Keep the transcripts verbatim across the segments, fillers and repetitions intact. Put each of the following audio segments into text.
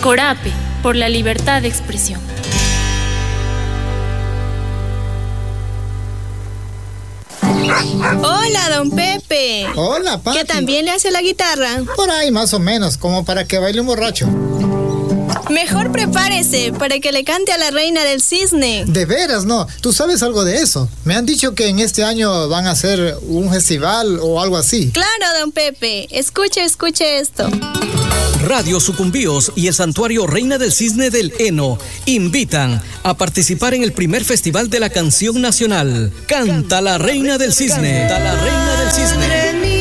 Corape, por la libertad de expresión. Hola, don Pepe. Hola, Pati. ¿Que también le hace la guitarra? Por ahí más o menos, como para que baile un borracho. Mejor prepárese para que le cante a la reina del cisne. De veras, no. ¿Tú sabes algo de eso? Me han dicho que en este año van a hacer un festival o algo así. Claro, don Pepe. Escuche, escuche esto. Radio Sucumbíos y el Santuario Reina del Cisne del Eno invitan a participar en el primer Festival de la Canción Nacional. Canta la Reina del Cisne. Canta la Reina del Cisne.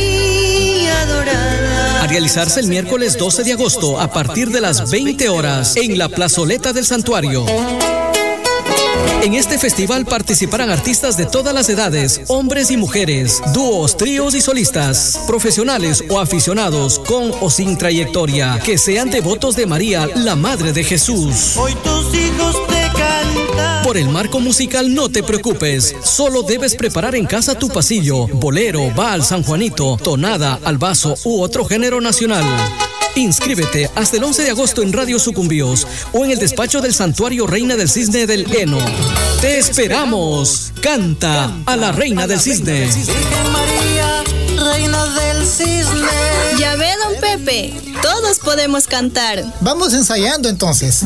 A realizarse el miércoles doce de agosto a partir de las veinte horas en la plazoleta del santuario. En este festival participarán artistas de todas las edades, hombres y mujeres, dúos, tríos y solistas, profesionales o aficionados con o sin trayectoria, que sean devotos de María, la Madre de Jesús. Hoy tus hijos te cantan. Por el marco musical no te preocupes, solo debes preparar en casa tu pasillo, bolero, vals, San Juanito, tonada, albazo u otro género nacional. Inscríbete hasta el once de agosto en Radio Sucumbíos o en el despacho del Santuario Reina del Cisne del Eno. ¡Te esperamos! Canta a la Reina del Cisne. Virgen María, Reina del Cisne. Ya ve, don Pepe, todos podemos cantar. Vamos ensayando entonces.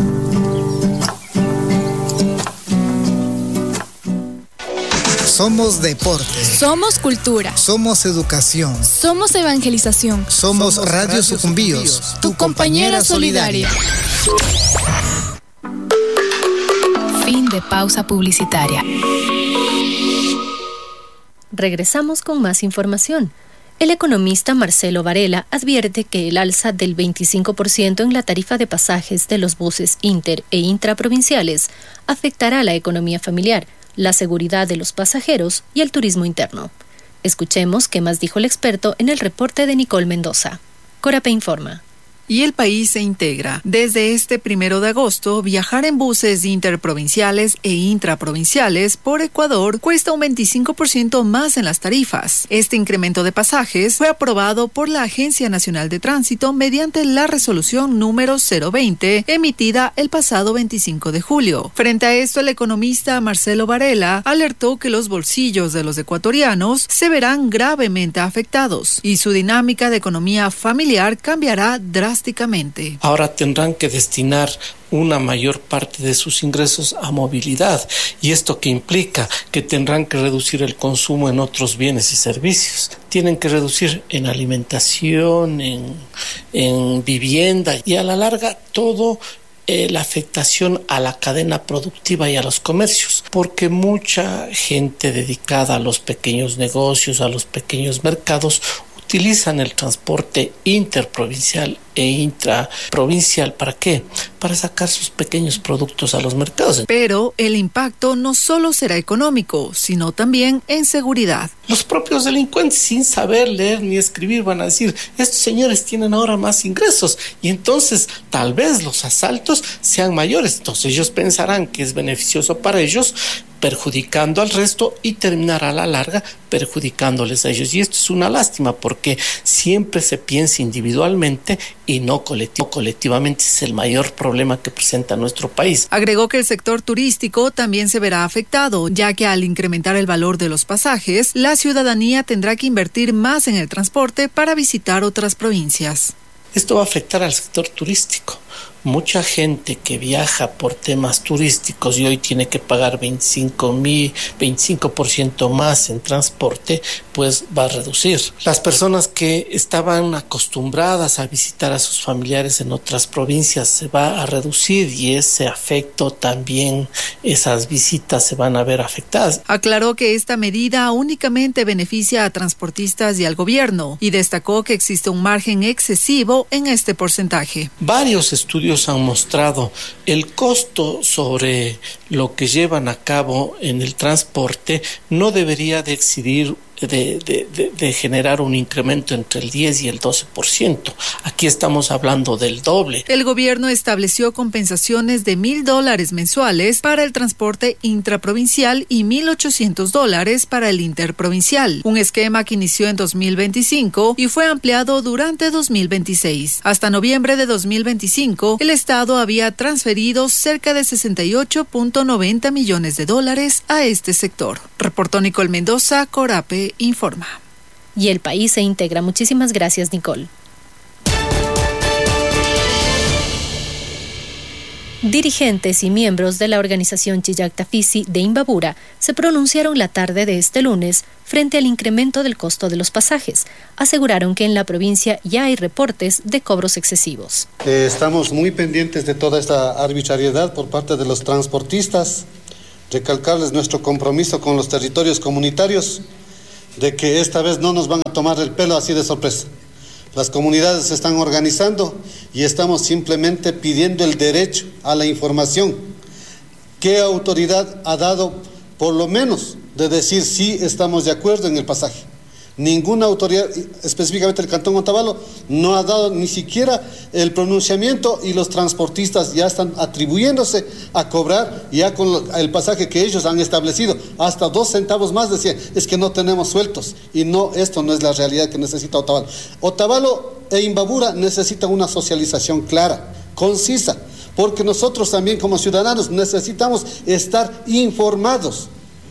Somos deporte. Somos cultura. Somos educación. Somos evangelización. Somos, Somos Radio Sucumbíos, tu, tu compañera solidaria. Fin de pausa publicitaria. Regresamos con más información. El economista Marcelo Varela advierte que el alza del veinticinco por ciento en la tarifa de pasajes de los buses inter e intraprovinciales afectará a la economía familiar, la seguridad de los pasajeros y el turismo interno. Escuchemos qué más dijo el experto en el reporte de Nicole Mendoza. Corape informa. Y el país se integra. Desde este primero de agosto, viajar en buses interprovinciales e intraprovinciales por Ecuador cuesta un veinticinco por ciento más en las tarifas. Este incremento de pasajes fue aprobado por la Agencia Nacional de Tránsito mediante la resolución número cero veinte, emitida el pasado veinticinco de julio. Frente a esto, el economista Marcelo Varela alertó que los bolsillos de los ecuatorianos se verán gravemente afectados y su dinámica de economía familiar cambiará drásticamente. Ahora tendrán que destinar una mayor parte de sus ingresos a movilidad, y esto que implica que tendrán que reducir el consumo en otros bienes y servicios. Tienen que reducir en alimentación, en, en vivienda, y a la larga todo eh, la afectación a la cadena productiva y a los comercios, porque mucha gente dedicada a los pequeños negocios, a los pequeños mercados, utilizan el transporte interprovincial e intraprovincial. ¿Para qué? Para sacar sus pequeños productos a los mercados. Pero el impacto no solo será económico, sino también en seguridad. Los propios delincuentes, sin saber leer ni escribir, van a decir, estos señores tienen ahora más ingresos, y entonces tal vez los asaltos sean mayores. Entonces ellos pensarán que es beneficioso para ellos, perjudicando al resto, y terminar a la larga perjudicándoles a ellos. Y esto es una lástima, porque siempre se piensa individualmente y no colectivo. colectivamente. Es el mayor problema que presenta nuestro país. Agregó que el sector turístico también se verá afectado, ya que al incrementar el valor de los pasajes, la ciudadanía tendrá que invertir más en el transporte para visitar otras provincias. Esto va a afectar al sector turístico. Mucha gente que viaja por temas turísticos y hoy tiene que pagar veinticinco mil, veinticinco por ciento más en transporte, pues va a reducir. Las personas que estaban acostumbradas a visitar a sus familiares en otras provincias se va a reducir, y ese afecto también, esas visitas se van a ver afectadas. Aclaró que esta medida únicamente beneficia a transportistas y al gobierno, y destacó que existe un margen excesivo en este porcentaje. Varios estudios han mostrado el costo sobre lo que llevan a cabo en el transporte no debería de excedir de, de, de, de generar un incremento entre el diez y el doce por ciento. Aquí estamos hablando del doble. El gobierno estableció compensaciones de mil dólares mensuales para el transporte intraprovincial y mil ochocientos dólares para el interprovincial, un esquema que inició en dos mil veinticinco y fue ampliado durante dos mil veintiséis. Hasta noviembre de dos mil veinticinco, el Estado había transferido cerca de sesenta y ocho punto noventa millones de dólares a este sector. Reportó Nicole Mendoza, Corape informa. Y el país se integra. Muchísimas gracias, Nicole. Dirigentes y miembros de la organización Chillactafisi de Imbabura se pronunciaron la tarde de este lunes frente al incremento del costo de los pasajes. Aseguraron que en la provincia ya hay reportes de cobros excesivos. Eh, estamos muy pendientes de toda esta arbitrariedad por parte de los transportistas. Recalcarles nuestro compromiso con los territorios comunitarios de que esta vez no nos van a tomar el pelo así de sorpresa. Las comunidades se están organizando y estamos simplemente pidiendo el derecho a la información. ¿Qué autoridad ha dado, por lo menos, de decir sí estamos de acuerdo en el pasaje? Ninguna autoridad, específicamente el Cantón Otavalo, no ha dado ni siquiera el pronunciamiento y los transportistas ya están atribuyéndose a cobrar ya con el pasaje que ellos han establecido. Hasta dos centavos más decían, es que no tenemos sueltos. Y no, esto no es la realidad que necesita Otavalo. Otavalo e Imbabura necesitan una socialización clara, concisa, porque nosotros también como ciudadanos necesitamos estar informados.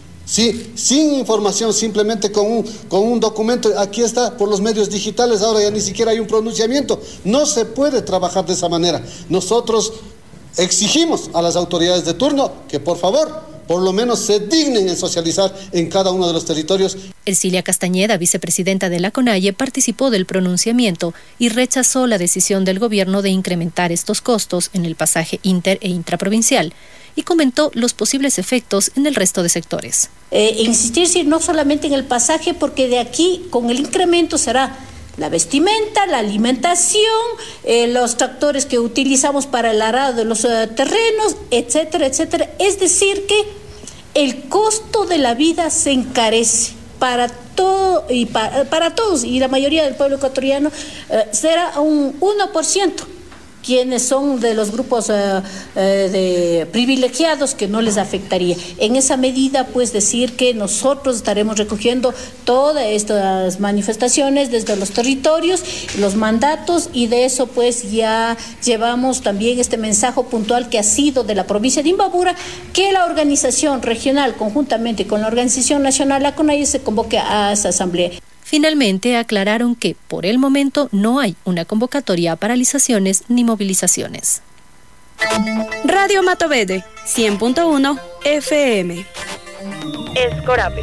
Sí, sin información, simplemente con un, con un documento, aquí está, por los medios digitales, ahora ya ni siquiera hay un pronunciamiento. No se puede trabajar de esa manera. Nosotros exigimos a las autoridades de turno que por favor, por lo menos se dignen en socializar en cada uno de los territorios. Elcilia Castañeda, vicepresidenta de la CONAIE, participó del pronunciamiento y rechazó la decisión del gobierno de incrementar estos costos en el pasaje inter e intraprovincial, y comentó los posibles efectos en el resto de sectores. Eh, insistir sí, no solamente en el pasaje, porque de aquí con el incremento será la vestimenta, la alimentación, eh, los tractores que utilizamos para el arado de los uh, terrenos, etcétera, etcétera. Es decir que el costo de la vida se encarece para todo y para, para todos, y la mayoría del pueblo ecuatoriano eh, será un uno por ciento. Quienes son de los grupos uh, uh, de privilegiados que no les afectaría. En esa medida, pues decir que nosotros estaremos recogiendo todas estas manifestaciones desde los territorios, los mandatos, y de eso pues ya llevamos también este mensaje puntual que ha sido de la provincia de Imbabura, que la organización regional conjuntamente con la organización nacional, la CONAIE, se convoque a esa asamblea. Finalmente, aclararon que por el momento no hay una convocatoria a paralizaciones ni movilizaciones. Radio Matovede, cien punto uno F M. Escorape.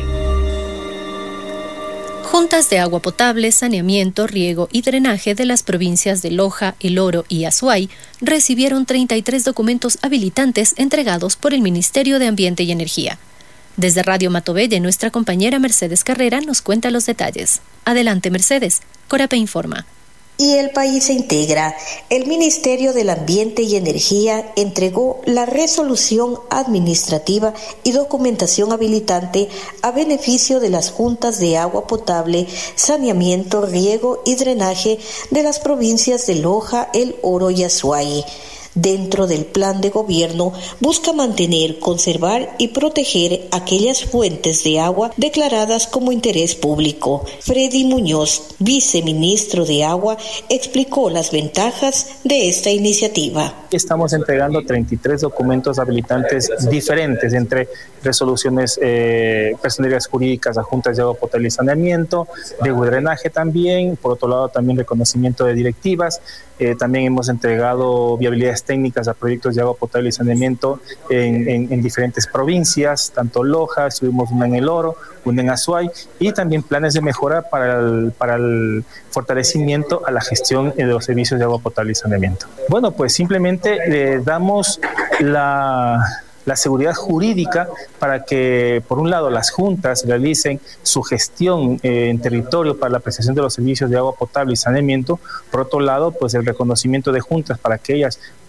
Juntas de agua potable, saneamiento, riego y drenaje de las provincias de Loja, El Oro y Azuay recibieron treinta y tres documentos habilitantes entregados por el Ministerio de Ambiente y Energía. Desde Radio Matovede, nuestra compañera Mercedes Carrera nos cuenta los detalles. Adelante, Mercedes. Corape informa. Y el país se integra. El Ministerio del Ambiente y Energía entregó la resolución administrativa y documentación habilitante a beneficio de las juntas de agua potable, saneamiento, riego y drenaje de las provincias de Loja, El Oro y Azuay. Dentro del plan de gobierno busca mantener, conservar y proteger aquellas fuentes de agua declaradas como interés público. Freddy Muñoz, viceministro de Agua, explicó las ventajas de esta iniciativa. Estamos entregando treinta y tres documentos habilitantes diferentes, entre resoluciones eh, personerías jurídicas a juntas de agua potable y saneamiento, de drenaje también, por otro lado también reconocimiento de directivas. Eh, también hemos entregado viabilidades técnicas a proyectos de agua potable y saneamiento en, en, en diferentes provincias, tanto Loja, estuvimos una en El Oro, una en Azuay, y también planes de mejora para el, para el fortalecimiento a la gestión de los servicios de agua potable y saneamiento. Bueno, pues simplemente le damos la... la seguridad jurídica para que, por un lado, las juntas realicen su gestión eh, en territorio para la prestación de los servicios de agua potable y saneamiento. Por otro lado, pues el reconocimiento de juntas para que ellas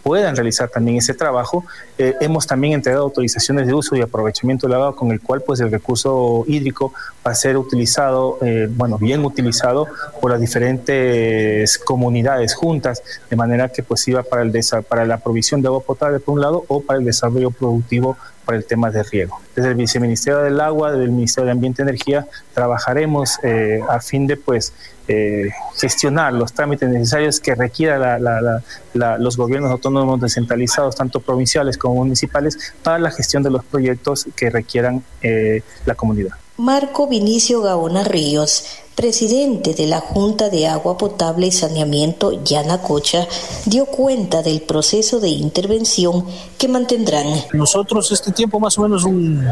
puedan realizar también ese trabajo. Eh, hemos también entregado autorizaciones de uso y aprovechamiento del agua, con el cual pues el recurso hídrico va a ser utilizado, eh, bueno, bien utilizado por las diferentes comunidades juntas, de manera que pues iba para, el desa- para la provisión de agua potable por un lado o para el desarrollo productivo para el tema de riego. Desde el Viceministerio del Agua, desde el Ministerio de Ambiente y Energía, trabajaremos eh, a fin de pues eh, gestionar los trámites necesarios que requiera la, la, la, la, los gobiernos autónomos descentralizados, tanto provinciales como municipales, para la gestión de los proyectos que requieran eh, la comunidad. Marco Vinicio Gaona Ríos, presidente de la Junta de Agua Potable y Saneamiento Yanacocha, dio cuenta del proceso de intervención que mantendrán. Nosotros este tiempo más o menos un,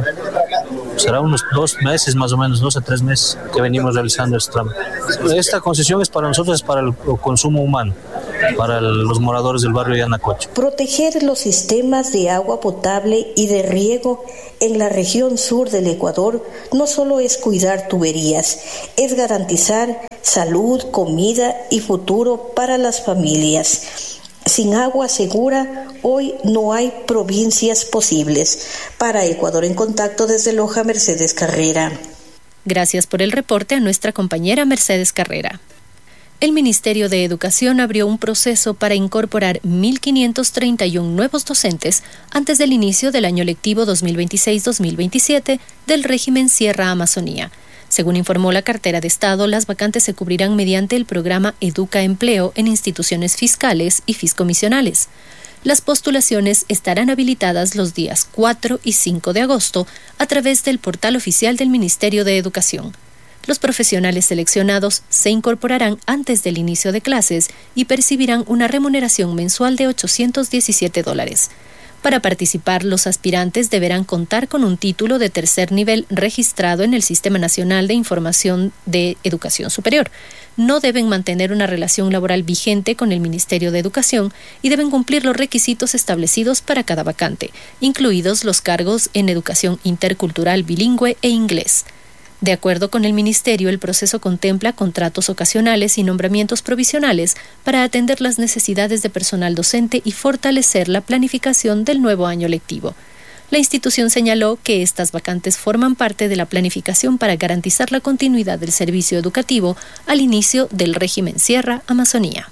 será unos dos meses más o menos, dos a tres meses que venimos realizando este trámite. Esta concesión es para nosotros, es para el consumo humano, para el, los moradores del barrio Yanacocha. Proteger los sistemas de agua potable y de riego en la región sur del Ecuador no solo es cuidar tuberías, es garantizar salud, comida y futuro para las familias. Sin agua segura, hoy no hay provincias posibles. Para Ecuador en Contacto, desde Loja, Mercedes Carrera. Gracias por el reporte a nuestra compañera Mercedes Carrera. El Ministerio de Educación abrió un proceso para incorporar mil quinientos treinta y uno nuevos docentes antes del inicio del año lectivo dos mil veintiséis dos mil veintisiete del régimen Sierra Amazonía. Según informó la cartera de Estado, las vacantes se cubrirán mediante el programa Educa Empleo en instituciones fiscales y fiscomisionales. Las postulaciones estarán habilitadas los días cuatro y cinco de agosto a través del portal oficial del Ministerio de Educación. Los profesionales seleccionados se incorporarán antes del inicio de clases y percibirán una remuneración mensual de ochocientos diecisiete dólares. Para participar, los aspirantes deberán contar con un título de tercer nivel registrado en el Sistema Nacional de Información de Educación Superior. No deben mantener una relación laboral vigente con el Ministerio de Educación y deben cumplir los requisitos establecidos para cada vacante, incluidos los cargos en educación intercultural bilingüe e inglés. De acuerdo con el Ministerio, el proceso contempla contratos ocasionales y nombramientos provisionales para atender las necesidades de personal docente y fortalecer la planificación del nuevo año lectivo. La institución señaló que estas vacantes forman parte de la planificación para garantizar la continuidad del servicio educativo al inicio del régimen Sierra Amazonía.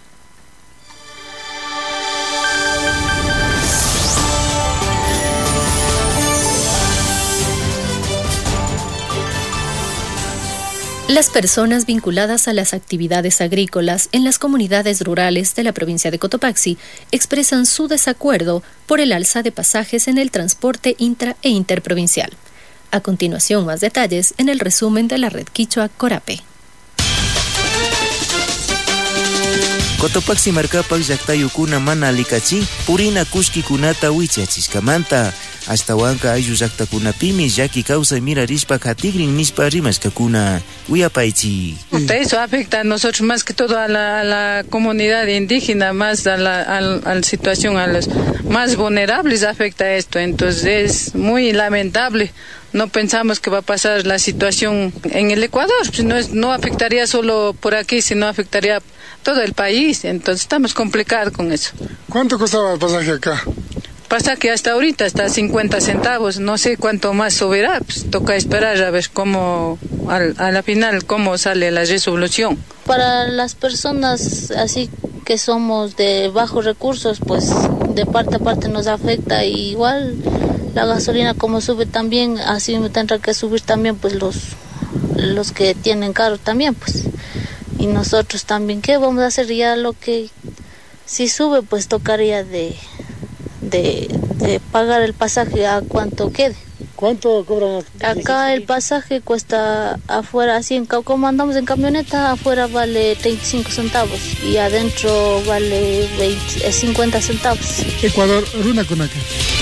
Las personas vinculadas a las actividades agrícolas en las comunidades rurales de la provincia de Cotopaxi expresan su desacuerdo por el alza de pasajes en el transporte intra e interprovincial. A continuación, más detalles en el resumen de la red Quichua Corape. Cotopaxi marcapak llaqtayukuna mana alikachi, purina kushkikunata wichachiskamanta. Hasta huanca ayu llaqtakunapimi llaki causa mirarishpa katigrin nispa rimashkakuna uyapaychi. Eso afecta a nosotros más que todo a la, a la comunidad indígena, más a la, a, a la situación, a los más vulnerables afecta esto. Entonces es muy lamentable. No pensamos que va a pasar la situación en el Ecuador, pues no, es, no afectaría solo por aquí, sino afectaría todo el país. Entonces estamos complicados con eso. ¿Cuánto costaba el pasaje acá? Pasa que hasta ahorita está cincuenta centavos, no sé cuánto más subirá, pues toca esperar a ver cómo, al, a la final, cómo sale la resolución. Para las personas así que somos de bajos recursos, pues de parte a parte nos afecta, y igual la gasolina como sube también, así tendrá que subir también pues los, los que tienen carro también, pues. Y nosotros también, ¿qué vamos a hacer? Ya lo que si sube, pues tocaría de... De, de pagar el pasaje a cuánto quede. ¿Cuánto cobran? Acá el pasaje cuesta afuera, así en, como andamos en camioneta, afuera vale treinta y cinco centavos y adentro vale veinte, cincuenta centavos. Ecuador, Runa Kunaca.